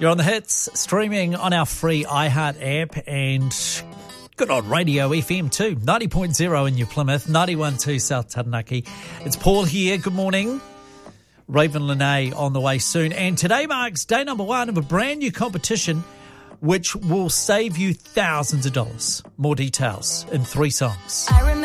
You're on the hits, streaming on our free iHeart app and good on Radio FM too. 90.0 in New Plymouth, 91.2 South Taranaki. It's Paul here. Good morning. Raven Lene on the way soon. And today marks day number 1 of a brand new competition which will save you thousands of dollars. More details in 3 songs.